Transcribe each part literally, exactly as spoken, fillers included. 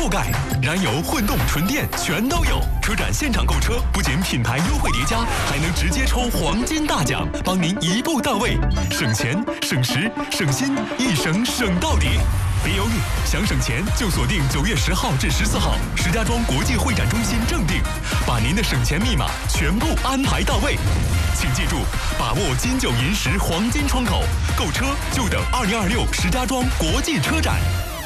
后盖，燃油、混动、纯电全都有。车展现场购车，不仅品牌优惠叠加，还能直接抽黄金大奖，帮您一步到位，省钱、省时、省心，一省省到底。别犹豫，想省钱就锁定九月十号至十四号，石家庄国际会展中心正定，把您的省钱密码全部安排到位。请记住，把握金九银十黄金窗口，购车就等二零二六石家庄国际车展。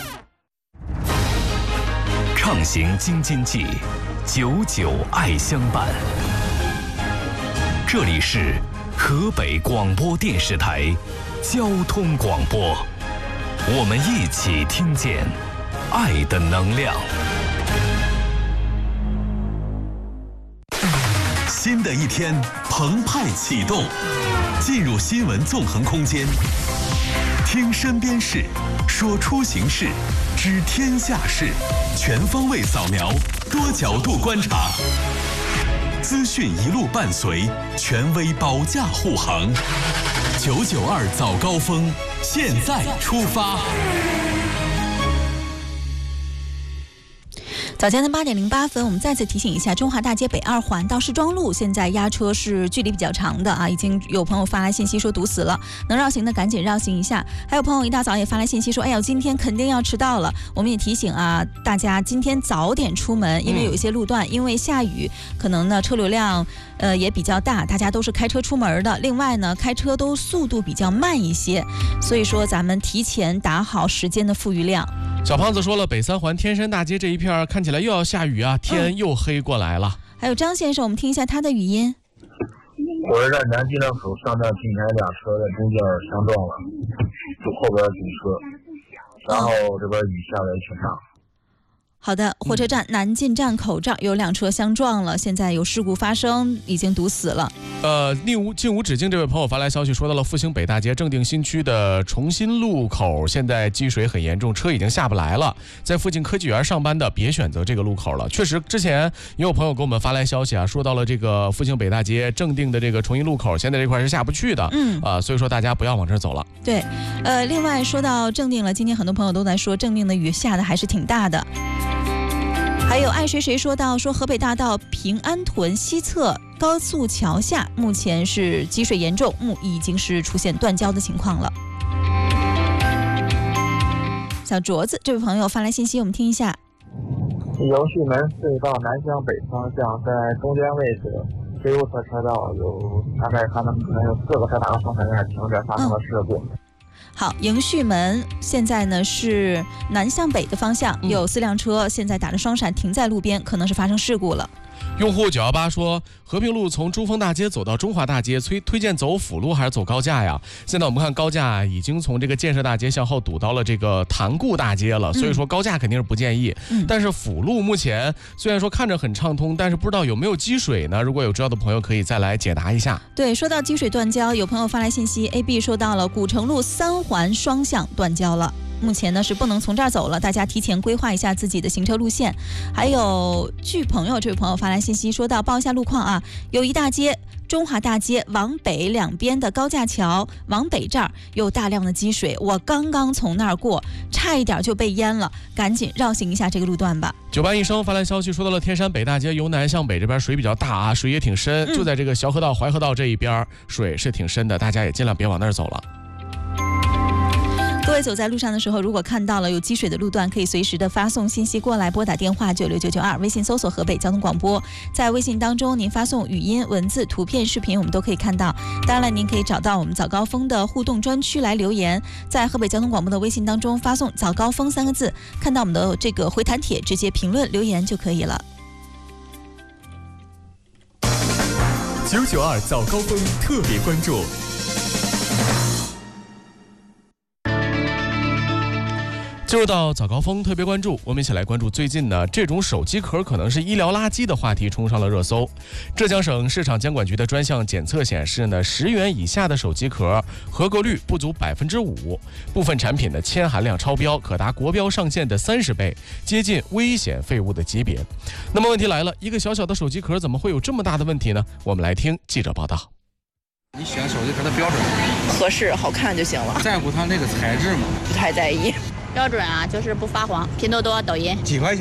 畅行京津冀，久久爱相伴。这里是河北广播电视台交通广播，我们一起听见爱的能量。 新的一天澎湃启动，进入新闻纵横空间，听身边事，说出行事，知天下事，全方位扫描，多角度观察，资讯一路伴随，权威保驾护航。九九二早高峰，现在出发。 早间的八点零八分，我们再次提醒一下，中华大街北二环到市庄路现在压车是距离比较长的啊，已经有朋友发来信息说堵死了，能绕行的赶紧绕行一下。还有朋友一大早也发来信息说，哎呀，今天肯定要迟到了。我们也提醒啊，大家今天早点出门，因为有一些路段、嗯、因为下雨，可能呢车流量呃也比较大，大家都是开车出门的。另外呢，开车都速度比较慢一些，所以说咱们提前打好时间的富余量。 小胖子说了，北三环天山大街这一片看起来又要下雨啊，天又黑过来了。 嗯、还有张先生，我们听一下他的语音。 我是在南京站口上站平台两车在中间相撞了，就后边堵车，然后这边雨下的也挺大。 好的，火车站南进站口这儿有两车相撞了，现在有事故发生，已经堵死了。 呃，近无近无止境这位朋友发来消息，说到了复兴北大街正定新区的重新路口，现在积水很严重，车已经下不来了。在附近科技园上班的，别选择这个路口了。确实，之前也有朋友给我们发来消息啊，说到了这个复兴北大街正定的这个重新路口，现在这块是下不去的。嗯啊、呃，所以说大家不要往这儿走了。 对，呃，另外说到正定了，今天很多朋友都在说正定的雨下的还是挺大的。还有爱谁谁说到说河北大道平安屯西侧高速桥下目前是积水严重，目已经是出现断交的情况了。小镯子这位朋友发来信息，我们听一下。 杨旭门隧道南向北方向，在中间位置非右侧车道有大概看他们可能有四个车大的双闪在停着，发生了事故。嗯好，迎旭门现在呢是南向北的方向，有四辆车现在打着双闪停在路边，可能是发生事故了。 用户九一八说，和平路从珠峰大街走到中华大街，推推荐走辅路还是走高架呀？现在我们看高架已经从这个建设大街向后堵到了这个潭固大街了，所以说高架肯定是不建议。嗯、但是辅路目前虽然说看着很畅通，但是不知道有没有积水呢？如果有知道的朋友可以再来解答一下。 对，说到积水断交，有朋友发来信息 ，A B 说到了古城路三环双向断交了。目前呢是不能从这儿走了，大家提前规划一下自己的行车路线。还有据朋友这位朋友发来信息说到，报一下路况啊，友谊大街、中华大街往北两边的高架桥往北这儿有大量的积水，我刚刚从那儿过，差一点就被淹了，赶紧绕行一下这个路段吧。 九八一生发来消息说到了天山北大街由南向北这边水比较大啊，水也挺深，嗯、就在这个小河道、淮河道这一边水是挺深的，大家也尽量别往那儿走了。 各位走在路上的时候，如果看到了有积水的路段，可以随时的发送信息过来，拨打电话九六九九二，微信搜索河北交通广播。在微信当中，您发送语音、文字、图片、视频，我们都可以看到。当然了，您可以找到我们早高峰的互动专区来留言，在河北交通广播的微信当中发送“早高峰”三个字，看到我们的这个回弹帖，直接评论留言就可以了。 九九二早高峰特别关注。 进入到早高峰特别关注，我们一起来关注最近呢，这种手机壳可能是医疗垃圾的话题冲上了热搜。浙江省市场监管局的专项检测显示呢，十元以下的手机壳合格率不足百分之五，部分产品的铅含量超标，可达国标上限的三十倍，接近危险废物的级别。那么问题来了，一个小小的手机壳怎么会有这么大的问题呢？我们来听记者报道。 你选手机壳的标准合适好看就行了， 在乎它那个材质吗？ 不太在意。 标准啊，就是不发黄。拼多多、抖音几块钱？